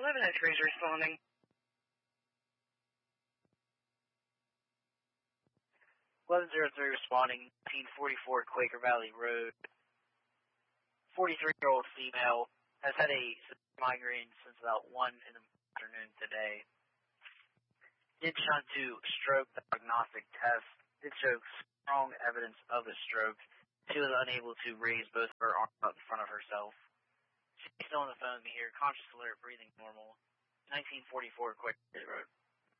1103 is responding. 1103 responding, 1944 Quaker Valley Road. 43-year-old female has had a migraine since about 1 in the afternoon today. Did shunt to stroke diagnostic test. Did show strong evidence of a stroke. She was unable to raise both her arms up in front of herself. She's still on the phone with me here. Conscious, alert, breathing normal. 1944 Quaker Valley Road.